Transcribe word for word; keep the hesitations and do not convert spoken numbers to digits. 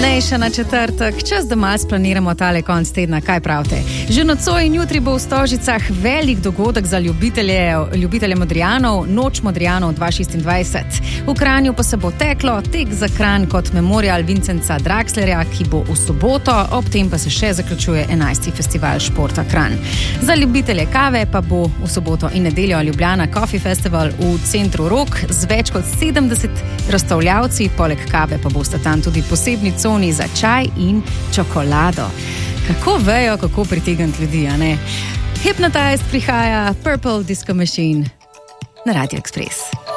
Nation na četrtek, čas, da malo splaniramo tale konc tedna, kaj pravite? Že nocoj in jutri bo v Stožicah velik dogodek za ljubitelje, ljubitelje Modrijanov, Noč Modrijanov dva tisoč šestindvajset. V Kranju pa se bo teklo tek za Kranj kot memorial Vincenca Draxlerja, ki bo v soboto, ob tem pa se še zaključuje enajsti festival športa Kranj. Za ljubitelje kave pa bo v soboto in nedeljo Ljubljana Coffee Festival v centru Rog z več kot sedemdeset razstavljavci, poleg kave pa boste tam tudi posebni coni za čaj in čokolado. Kako vejo, kako pritegniti ljudi, a ne? Hypnotized prihaja, Purple Disco Machine na Radio Express.